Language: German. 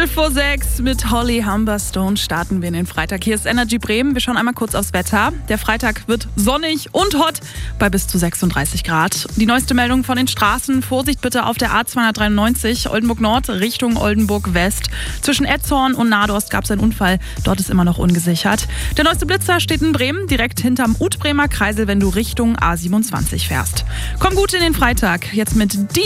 5:15 mit Holly Humberstone starten wir in den Freitag. Hier ist Energy Bremen. Wir schauen einmal kurz aufs Wetter. Der Freitag wird sonnig und hot bei bis zu 36 Grad. Die neueste Meldung von den Straßen. Vorsicht bitte auf der A293 Oldenburg Nord Richtung Oldenburg West. Zwischen Etzhorn und Nadorst gab es einen Unfall. Dort ist immer noch ungesichert. Der neueste Blitzer steht in Bremen, direkt hinterm Utbremer Kreisel, wenn du Richtung A27 fährst. Komm gut in den Freitag. Jetzt mit